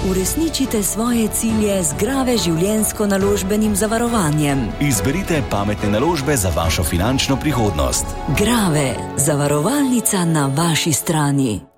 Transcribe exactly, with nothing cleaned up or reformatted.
uresničite svoje cilje z Grave življenjsko-naložbenim zavarovanjem. Izberite pametne naložbe za vašo finančno prihodnost. Grave, zavarovalnica na vaši strani.